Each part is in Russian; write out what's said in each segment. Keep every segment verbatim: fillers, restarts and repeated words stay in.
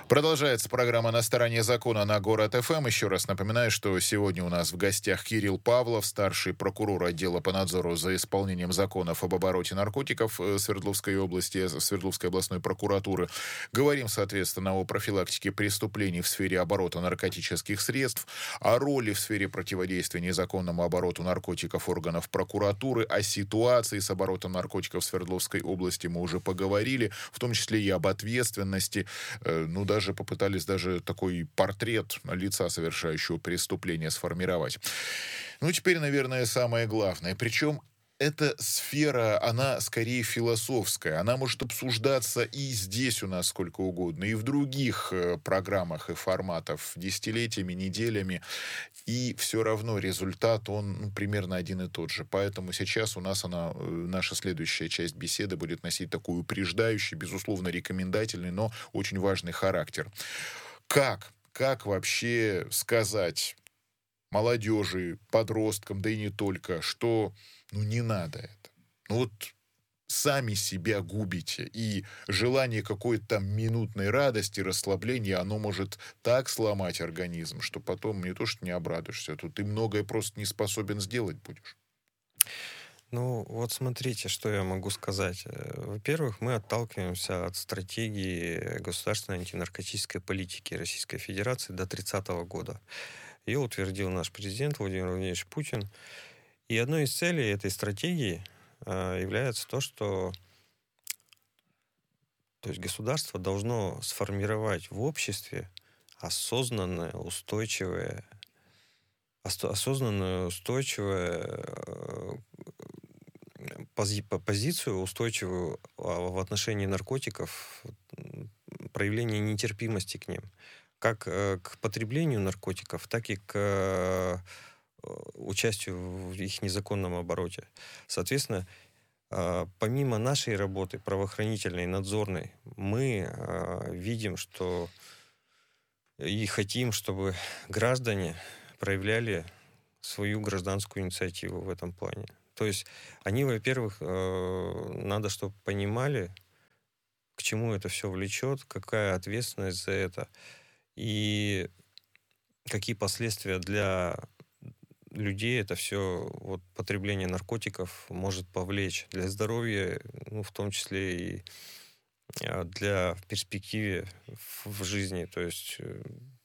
Продолжается программа «На стороне закона» на Город ФМ. Еще раз напоминаю, что сегодня у нас в гостях Кирилл Павлов, старший прокурор отдела по надзору за исполнением законов об обороте наркотиков Свердловской области, Свердловской областной прокуратуры. Говорим, соответственно, о профилактике преступлений в сфере оборота наркотических средств, о роли в сфере противодействия незаконному обороту наркотиков органов прокуратуры, о ситуации с оборотом наркотиков в Свердловской области мы уже поговорили, в том числе и об ответственности, ну, даже попытались даже такой портрет лица, совершающего преступление, сформировать. Ну, теперь, наверное, самое главное. Причем эта сфера, она скорее философская. Она может обсуждаться и здесь у нас сколько угодно, и в других э, программах и форматах десятилетиями, неделями. И все равно результат, он ну, примерно один и тот же. Поэтому сейчас у нас она, э, наша следующая часть беседы будет носить такой упреждающий, безусловно, рекомендательный, но очень важный характер. Как? Как вообще сказать молодежи, подросткам, да и не только, что ну не надо это. Ну вот сами себя губите. И желание какой-то там минутной радости, расслабления, оно может так сломать организм, что потом не то, что не обрадуешься, то ты многое просто не способен сделать будешь. Ну, вот смотрите, что я могу сказать. Во-первых, мы отталкиваемся от стратегии государственной антинаркотической политики Российской Федерации до тридцатого года. Ее утвердил наш президент Владимир Владимирович Путин. И одной из целей этой стратегии э, является то, что то есть государство должно сформировать в обществе осознанное, устойчивое, осто- осознанную, устойчивое э, пози- по- позицию, устойчивую а, в отношении наркотиков, м, проявление нетерпимости к ним, как э, к потреблению наркотиков, так и к э, участию в их незаконном обороте. Соответственно, э, помимо нашей работы правоохранительной, надзорной, мы э, видим, что и хотим, чтобы граждане проявляли свою гражданскую инициативу в этом плане. То есть они, во-первых, э, надо, чтобы понимали, к чему это все влечет, какая ответственность за это и какие последствия для людей это все, вот, потребление наркотиков может повлечь для здоровья, ну, в том числе и а, для в перспективе в, в жизни. То есть э,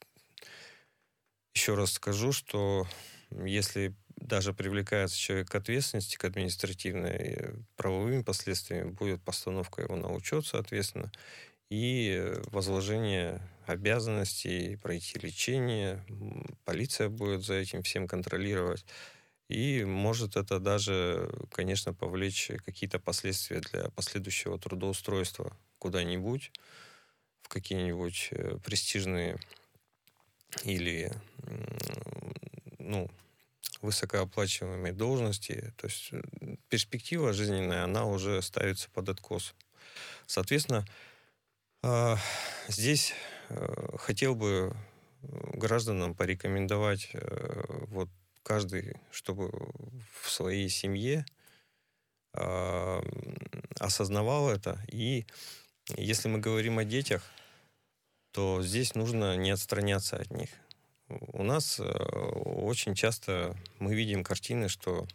еще раз скажу, что если даже привлекается человек к ответственности, к административной, э, правовыми последствиями будет постановка его на учет, соответственно, и э, возложение обязанностей пройти лечение. М, Полиция будет за этим всем контролировать. И может это даже, конечно, повлечь какие-то последствия для последующего трудоустройства куда-нибудь, в какие-нибудь э, престижные или м, ну, высокооплачиваемые должности. То есть э, перспектива жизненная, она уже ставится под откос. Соответственно, а, здесь э, хотел бы э, гражданам порекомендовать э, вот каждый, чтобы в своей семье а, м, осознавал это. И если мы говорим о детях, то здесь нужно не отстраняться от них. У нас э, очень часто мы видим картины, что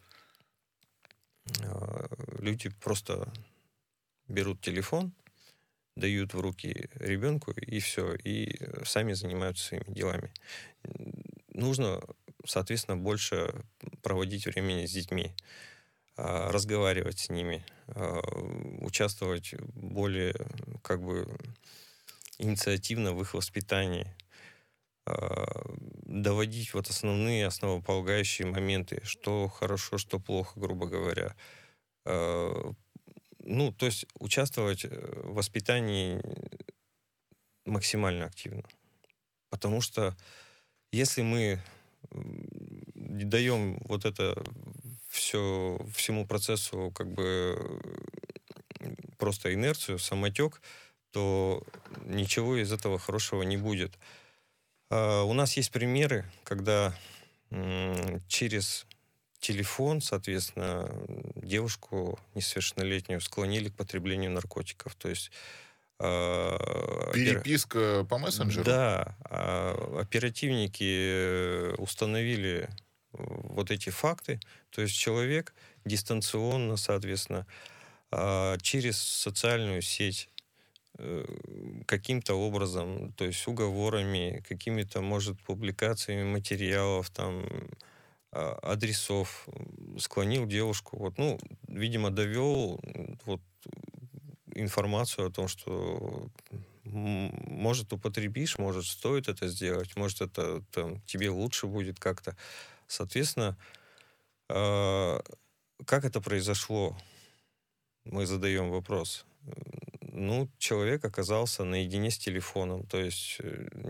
э, люди просто берут телефон, дают в руки ребенку, и все, и сами занимаются своими делами. Нужно, соответственно, больше проводить времени с детьми, а, разговаривать с ними, а, участвовать более как бы инициативно в их воспитании, а, доводить вот основные, основополагающие моменты, что хорошо, что плохо, грубо говоря. А, Ну, то есть участвовать э, в воспитании максимально активно. Потому что если мы м, даем вот это все, всему процессу как бы м, просто инерцию, самотек, то ничего из этого хорошего не будет. А, у нас есть примеры, когда м, через телефон, соответственно, девушку несовершеннолетнюю склонили к потреблению наркотиков. То есть э, Переписка по мессенджеру? Да, оперативники установили вот эти факты, то есть человек дистанционно, соответственно, через социальную сеть каким-то образом, то есть уговорами, какими-то, может, публикациями материалов, там, адресов, склонил девушку, вот, ну, видимо, довел вот информацию о том, что может употребишь, может стоит это сделать, может это там, тебе лучше будет как-то. Соответственно, э, как это произошло? Мы задаем вопрос. Ну, человек оказался наедине с телефоном, то есть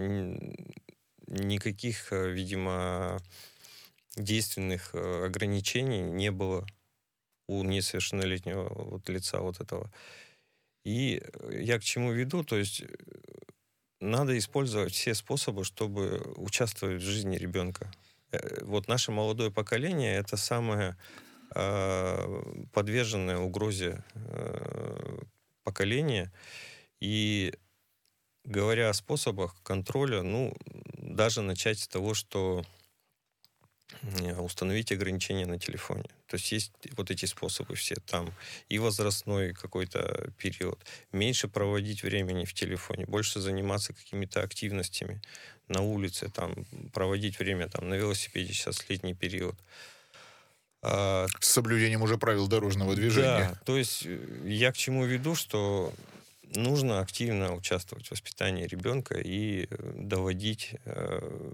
никаких, видимо, действенных ограничений не было у несовершеннолетнего вот лица вот этого. И я к чему веду, то есть надо использовать все способы, чтобы участвовать в жизни ребенка. Вот наше молодое поколение — это самое э, подверженное угрозе э, поколение. И говоря о способах контроля, ну, даже начать с того, что установить ограничения на телефоне. То есть есть вот эти способы все там. И возрастной какой-то период. Меньше проводить времени в телефоне, больше заниматься какими-то активностями на улице, там, проводить время там, на велосипеде, сейчас летний период. А, с соблюдением уже правил дорожного движения. Да, то есть я к чему веду, что нужно активно участвовать в воспитании ребенка и доводить э,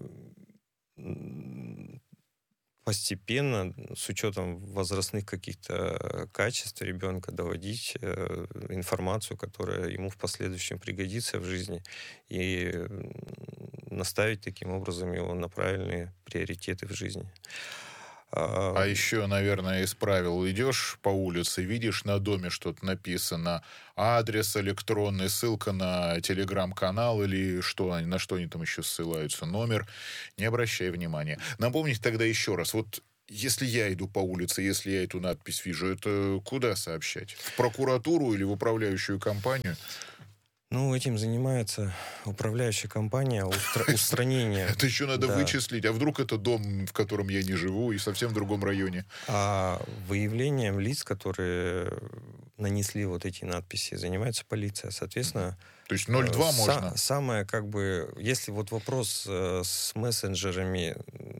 постепенно, с учетом возрастных каких-то качеств ребенка, доводить э, информацию, которая ему в последующем пригодится в жизни, и наставить таким образом его на правильные приоритеты в жизни. А, а еще, наверное, из правил идешь по улице, видишь на доме что-то написано, адрес электронный, ссылка на телеграм-канал или что, на что они там еще ссылаются, номер, не обращай внимания. Напомните тогда еще раз, вот если я иду по улице, если я эту надпись вижу, это куда сообщать? В прокуратуру или в управляющую компанию? Ну, этим занимается управляющая компания устра- устранения. Это еще надо да. вычислить. А вдруг это дом, в котором я не живу, и совсем в другом районе? А выявлением лиц, которые нанесли вот эти надписи, занимается полиция. Соответственно... То есть ноль два са- можно? Самое, как бы, если вот вопрос э, с мессенджерами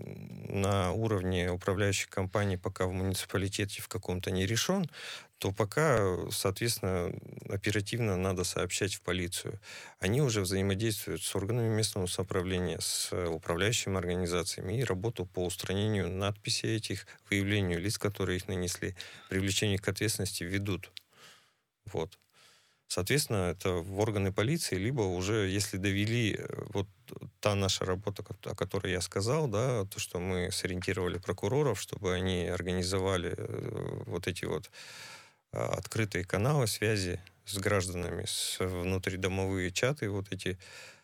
на уровне управляющей компании пока в муниципалитете в каком-то не решен, то пока, соответственно, оперативно надо сообщать в полицию. Они уже взаимодействуют с органами местного самоуправления, с управляющими организациями, и работу по устранению надписей этих, выявлению лиц, которые их нанесли, привлечению к ответственности ведут. Вот. Соответственно, это в органы полиции, либо уже, если довели вот та наша работа, о которой я сказал, да, то, что мы сориентировали прокуроров, чтобы они организовали вот эти вот открытые каналы связи с гражданами, с внутридомовые чаты вот эти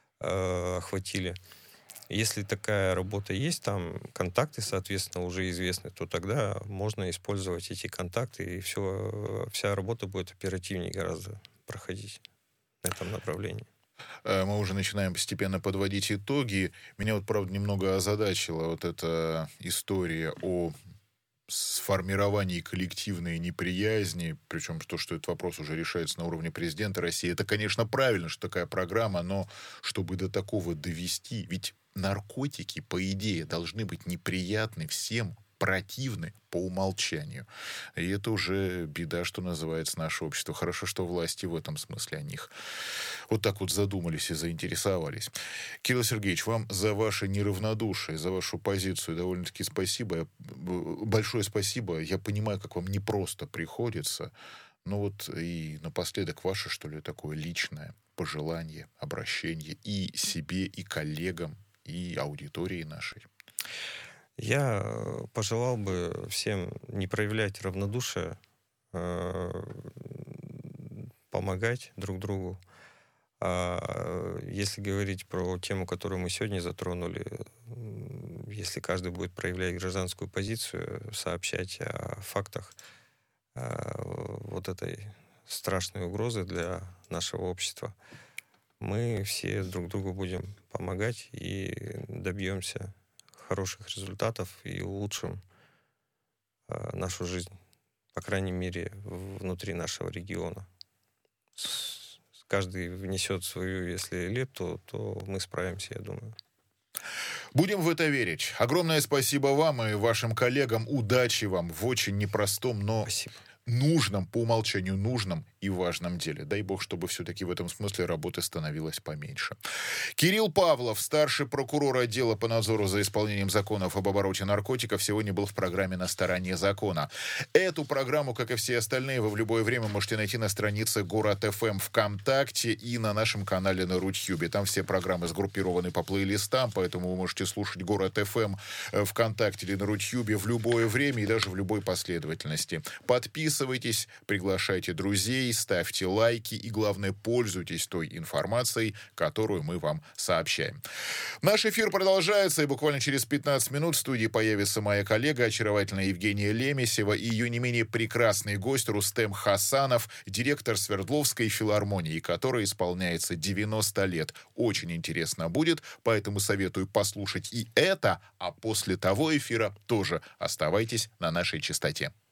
э, охватили. Если такая работа есть, там контакты, соответственно, уже известны, то тогда можно использовать эти контакты, и все, вся работа будет оперативнее гораздо проходить на этом направлении. Мы уже начинаем постепенно подводить итоги. Меня вот, правда, немного озадачила вот эта история о сформировании коллективной неприязни, причем то, что этот вопрос уже решается на уровне президента России, это, конечно, правильно, что такая программа, но чтобы до такого довести, ведь наркотики, по идее, должны быть неприятны всем, противны по умолчанию. И это уже беда, что называется, наше общество. Хорошо, что власти в этом смысле о них вот так вот задумались и заинтересовались. Кирилл Сергеевич, вам за ваше неравнодушие, за вашу позицию довольно-таки спасибо. Большое спасибо. Я понимаю, как вам непросто приходится. Ну вот и напоследок ваше, что ли, такое личное пожелание, обращение и себе, и коллегам, и аудитории нашей. Я пожелал бы всем не проявлять равнодушие, помогать друг другу. А если говорить про тему, которую мы сегодня затронули, если каждый будет проявлять гражданскую позицию, сообщать о фактах вот этой страшной угрозы для нашего общества, мы все друг другу будем помогать и добьемся хороших результатов и улучшим э, нашу жизнь, по крайней мере, внутри нашего региона. С- Каждый внесет свою, если лепту, то мы справимся, я думаю. Будем в это верить. Огромное спасибо вам и вашим коллегам. Удачи вам в очень непростом, но Спасибо. нужном, по умолчанию нужном и важном деле. Дай бог, чтобы все-таки в этом смысле работы становилось поменьше. Кирилл Павлов, старший прокурор отдела по надзору за исполнением законов об обороте наркотиков, сегодня был в программе «На стороне закона». Эту программу, как и все остальные, вы в любое время можете найти на странице Город эф эм ВКонтакте и на нашем канале на Рутьюбе. Там все программы сгруппированы по плейлистам, поэтому вы можете слушать Город эф эм ВКонтакте или на Рутьюбе в любое время и даже в любой последовательности. Подписывайтесь, приглашайте друзей, ставьте лайки и, главное, пользуйтесь той информацией, которую мы вам сообщаем. Наш эфир продолжается, и буквально через пятнадцать минут в студии появится моя коллега, очаровательная Евгения Лемесева, и ее не менее прекрасный гость Рустем Хасанов, директор Свердловской филармонии, которой исполняется девяносто лет. Очень интересно будет, поэтому советую послушать и это, а после того эфира тоже оставайтесь на нашей частоте.